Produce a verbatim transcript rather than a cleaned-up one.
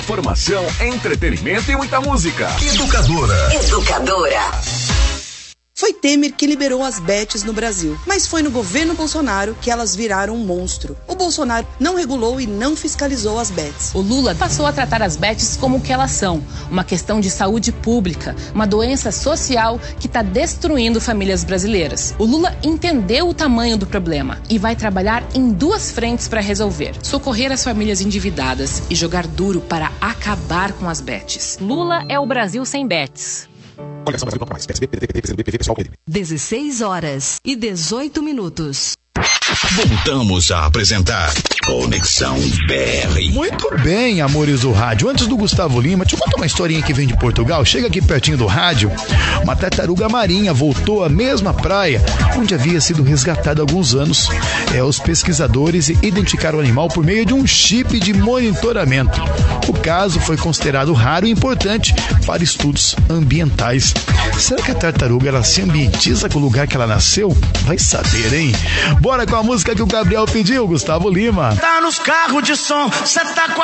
informação, entretenimento e muita música. Educadora. Educadora. Foi Temer que liberou as bets no Brasil, mas foi no governo Bolsonaro que elas viraram um monstro. O Bolsonaro não regulou e não fiscalizou as bets. O Lula passou a tratar as bets como o que elas são, uma questão de saúde pública, uma doença social que está destruindo famílias brasileiras. O Lula entendeu o tamanho do problema e vai trabalhar em duas frentes para resolver: socorrer as famílias endividadas e jogar duro para acabar com as bets. Lula é o Brasil sem bets. dezesseis horas e dezoito minutos. Voltamos a apresentar Conexão B R. Muito bem, amores do rádio. Antes do Gustavo Lima, deixa eu contar uma historinha que vem de Portugal. Chega aqui pertinho do rádio. Uma tartaruga marinha voltou à mesma praia onde havia sido resgatada há alguns anos. É, os pesquisadores identificaram o animal por meio de um chip de monitoramento. O caso foi considerado raro e importante para estudos ambientais. Será que a tartaruga ela se ambientiza com o lugar que ela nasceu? Vai saber, hein? Bora com a música que o Gabriel pediu, Gustavo Lima. Tá nos carros de som, cê tá com